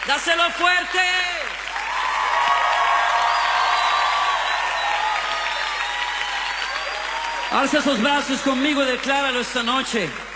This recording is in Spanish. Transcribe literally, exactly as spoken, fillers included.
¡Dáselo fuerte! Alza esos brazos conmigo y decláralo esta noche.